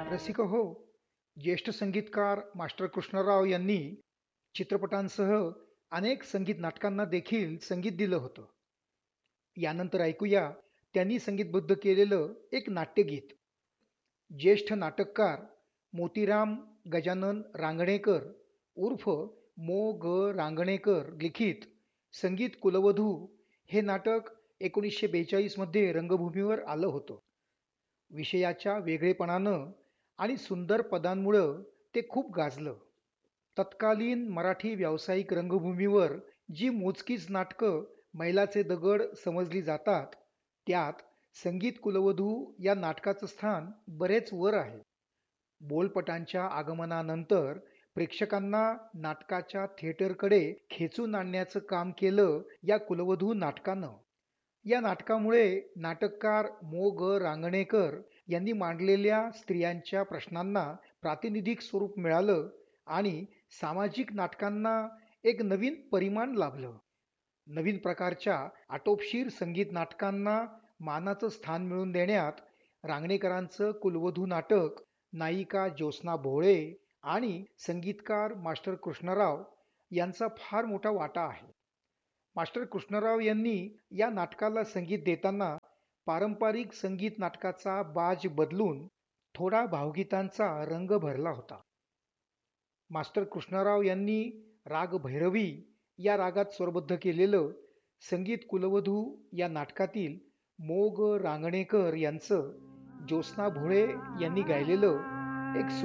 रसिक हो, ज्येष्ठ संगीतकार मास्टर कृष्णराव यांनी चित्रपटांसह अनेक संगीत नाटकांना देखील संगीत दिलं होतं. यानंतर ऐकूया त्यांनी संगीतबद्ध केलेलं एक नाट्यगीत. ज्येष्ठ नाटककार मोतीराम गजानन रांगणेकर उर्फ मो ग रांगणेकर लिखित संगीत कुलवधू हे नाटक 1942 मध्ये रंगभूमीवर आलं होतं. विषयाच्या वेगळेपणानं आणि सुंदर पदांमुळं ते खूप गाजलं. तत्कालीन मराठी व्यावसायिक रंगभूमीवर जी मोजकीच नाटकं मैलाचे दगड समजली जातात, त्यात संगीत कुलवधू या नाटकाचं स्थान बरेच वर आहे. बोलपटांच्या आगमनानंतर प्रेक्षकांना नाटकाच्या थिएटरकडे खेचून आणण्याचं काम केलं या कुलवधू नाटकानं. या नाटकामुळे नाटककार मो ग रांगणेकर यांनी मांडलेल्या स्त्रियांच्या प्रश्नांना प्रातिनिधिक स्वरूप मिळालं आणि सामाजिक नाटकांना एक नवीन परिमाण लाभलं. नवीन प्रकारच्या आटोपशीर संगीत नाटकांना मानाचं स्थान मिळवून देण्यात रांगणेकरांचं कुलवधू नाटक, नायिका ज्योत्स्ना भोळे आणि संगीतकार मास्टर कृष्णराव यांचा फार मोठा वाटा आहे. मास्टर कृष्णराव यांनी या नाटकाला संगीत देताना पारंपरिक संगीत नाटकाचा बाज बदलून थोडा भावगीतांचा रंग भरला होता. मास्टर कृष्णराव यांनी राग भैरवी या रागात स्वरबद्ध केलेलं संगीत कुलवधू या नाटकातील मो ग रांगणेकर यांचं ज्योत्स्ना भोळे यांनी गायलेलं एक